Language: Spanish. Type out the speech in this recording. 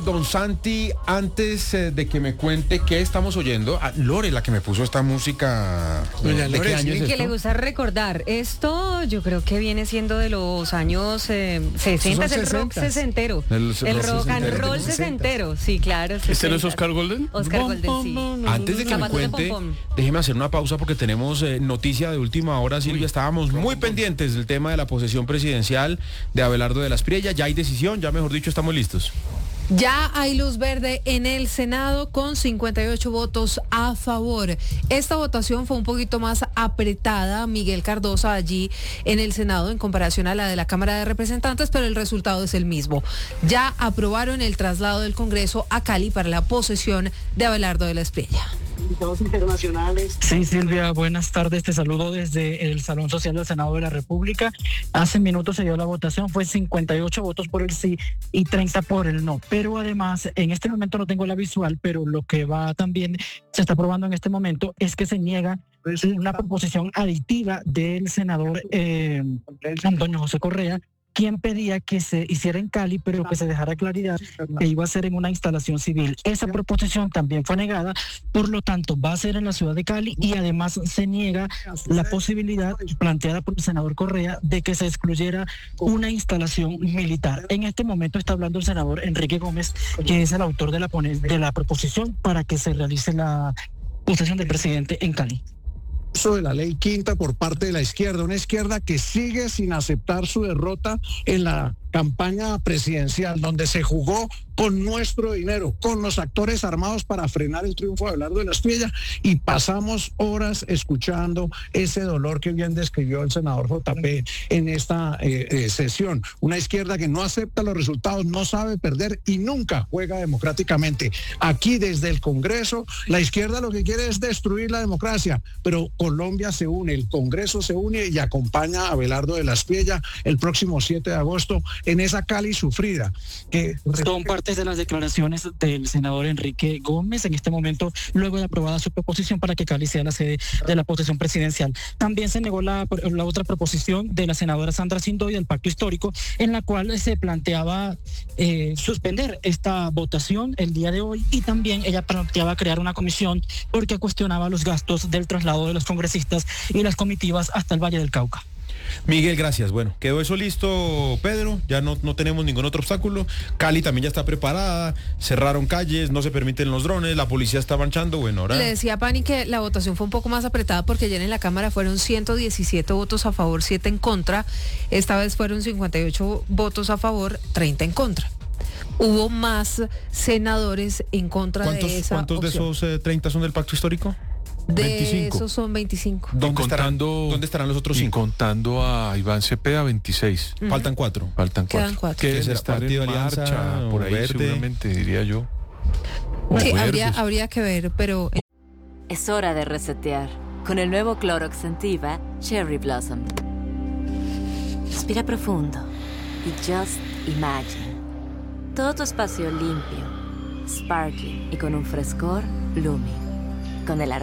don Santi, antes de que me cuente qué estamos oyendo, Lore, la que me puso esta música, Doña ¿de Lore, qué año es sí, Que esto? le gusta recordar. Esto yo creo que viene siendo de los años 60, es el rock 60s. sesentero. El El rock rock and sesentero. roll sesentero, sí, claro. ¿Este no es 60s. Oscar Golden? Oscar Golden, sí. Antes de que me Zapatos de cuente, pompón. déjeme hacer una pausa porque tenemos noticia de última hora, Silvia. Estábamos muy pendientes del tema de la posesión presidencial de Abelardo de la Espriella. Ya hay decisión, ya mejor dicho, estamos listos. Ya hay luz verde en el Senado con 58 votos a favor. Esta votación fue un poquito más apretada, Miguel Cardosa, allí en el Senado en comparación a la de la Cámara de Representantes, pero el resultado es el mismo. Ya aprobaron el traslado del Congreso a Cali para la posesión de Abelardo de la Espriella. Internacionales. Sí, Silvia, buenas tardes. Te saludo desde el Salón Social del Senado de la República. Hace minutos se dio la votación, fue 58 votos por el sí y 30 por el no. Pero además, en este momento no tengo la visual, pero lo que va también, se está aprobando en este momento, es que se niega una proposición aditiva del senador Antonio José Correa, quien pedía que se hiciera en Cali, pero que se dejara claridad que iba a ser en una instalación civil. Esa proposición también fue negada, por lo tanto va a ser en la ciudad de Cali y además se niega la posibilidad planteada por el senador Correa de que se excluyera una instalación militar. En este momento está hablando el senador Enrique Gómez, que es el autor de la proposición para que se realice la posesión del presidente en Cali. Uso de la ley quinta por parte de la izquierda, una izquierda que sigue sin aceptar su derrota en la campaña presidencial, donde se jugó con nuestro dinero, con los actores armados para frenar el triunfo de Abelardo de la Espriella, y pasamos horas escuchando ese dolor que bien describió el senador JP en esta sesión. Una izquierda que no acepta los resultados, no sabe perder y nunca juega democráticamente. Aquí desde el Congreso, la izquierda lo que quiere es destruir la democracia, pero Colombia se une, el Congreso se une y acompaña a Abelardo de la Espriella el próximo 7 de agosto en esa Cali sufrida. Son partes de las declaraciones del senador Enrique Gómez en este momento, luego de aprobada su proposición para que Cali sea la sede de la posesión presidencial. También se negó la otra proposición de la senadora Sandra Sindoy del Pacto Histórico, en la cual se planteaba suspender esta votación el día de hoy, y también ella planteaba crear una comisión porque cuestionaba los gastos del traslado de los congresistas y las comitivas hasta el Valle del Cauca. Miguel, gracias. Bueno, quedó eso listo, Pedro. Ya no tenemos ningún otro obstáculo. Cali también ya está preparada. Cerraron calles, no se permiten los drones, la policía está marchando. Bueno, ahora... Le decía a Pani que la votación fue un poco más apretada porque ayer en la Cámara fueron 117 votos a favor, 7 en contra. Esta vez fueron 58 votos a favor, 30 en contra. Hubo más senadores en contra de esa ¿Cuántos de opción? esos 30 son del Pacto Histórico? De 25. esos son 25. ¿Dónde ¿Dónde estarán los otros Y 5? contando a Iván Cepeda, 26. Faltan 4. Faltan 4. Quedan 4. Que ¿Qué deben será? estar Partido en Alianza marcha, o por ahí Verde? seguramente, diría yo. O Sí, verdes. habría que ver, pero... Es hora de resetear con el nuevo Clorox Scentiva Cherry Blossom. Respira profundo y just imagine. Todo tu espacio limpio, sparkling y con un frescor blooming. Con el